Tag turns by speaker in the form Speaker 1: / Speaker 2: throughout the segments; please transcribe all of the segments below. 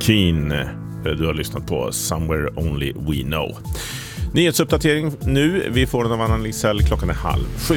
Speaker 1: Keane. Du har lyssnat på Somewhere Only We Know. Nyhetsuppdatering nu. Vi får den av Anna Lisell. Klockan är 6:30.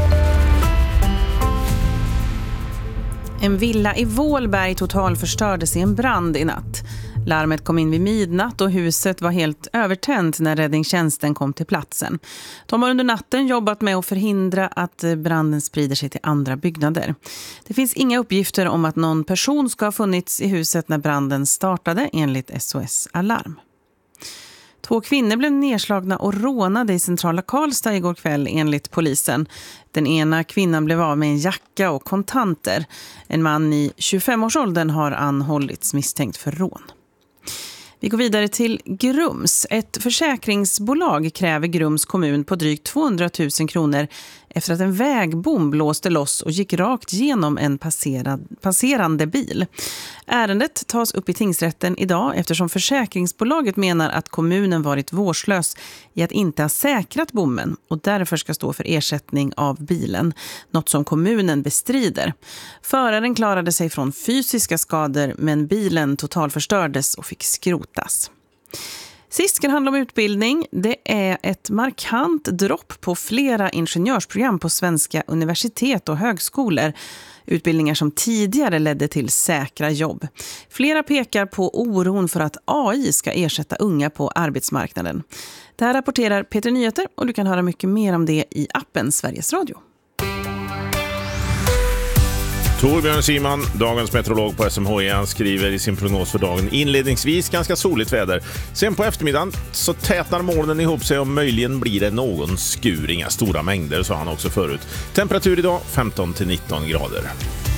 Speaker 2: En villa i Vålberg totalförstördes i en brand i natt. Larmet kom in vid midnatt och huset var helt övertänt när räddningstjänsten kom till platsen. De har under natten jobbat med att förhindra att branden sprider sig till andra byggnader. Det finns inga uppgifter om att någon person ska ha funnits i huset när branden startade enligt SOS Alarm. 2 kvinnor blev nedslagna och rånade i centrala Karlstad igår kväll enligt polisen. Den ena kvinnan blev av med en jacka och kontanter. En man i 25-årsåldern har anhållits misstänkt för rån. Vi går vidare till Grums. Ett försäkringsbolag kräver Grums kommun på drygt 200 000 kronor efter att en vägbom blåste loss och gick rakt genom en passerande bil. Ärendet tas upp i tingsrätten idag eftersom försäkringsbolaget menar att kommunen varit vårdslös i att inte ha säkrat bommen och därför ska stå för ersättning av bilen, något som kommunen bestrider. Föraren klarade sig från fysiska skador men bilen totalförstördes och fick skrotas. Sist ska det handla om utbildning. Det är ett markant dropp på flera ingenjörsprogram på svenska universitet och högskolor. Utbildningar som tidigare ledde till säkra jobb. Flera pekar på oron för att AI ska ersätta unga på arbetsmarknaden. Det här rapporterar Peter Nyheter och du kan höra mycket mer om det i appen Sveriges Radio.
Speaker 1: Torbjörn Simon, dagens meteorolog på SMHI, han skriver i sin prognos för dagen inledningsvis ganska soligt väder. Sen på eftermiddagen så tätnar molnen ihop sig och möjligen blir det någon skur. Inga stora mängder, sa han också förut. Temperatur idag 15-19 grader.